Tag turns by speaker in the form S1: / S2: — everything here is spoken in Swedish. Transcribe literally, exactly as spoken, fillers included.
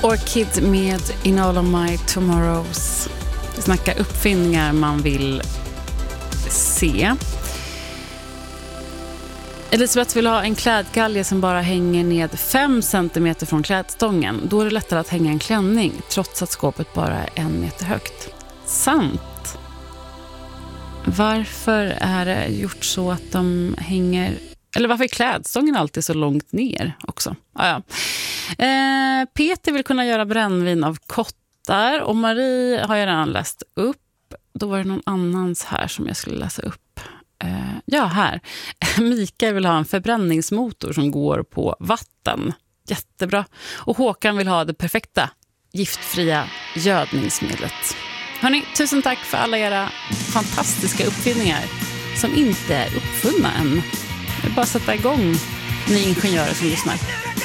S1: Orchid med In All of My Tomorrows. Vi snackar uppfinningar man vill se. Elisabeth vill ha en klädkalje som bara hänger ned fem centimeter från klädstången. Då är det lättare att hänga en klänning trots att skåpet bara är en meter högt. Sant. Varför är det gjort så att de hänger... Eller varför är klädstången alltid så långt ner också? Ah, ja. eh, Peter vill kunna göra brännvin av kottar. Och Marie har jag redan läst upp. Då var det någon annans här som jag skulle läsa upp. Eh, ja, här. Mikael vill ha en förbränningsmotor som går på vatten. Jättebra. Och Håkan vill ha det perfekta, giftfria gödningsmedlet. Hörrni, tusen tack för alla era fantastiska uppfinningar som inte är uppfunna än. Det är bara att sätta igång, ni ingenjörer som lyssnar.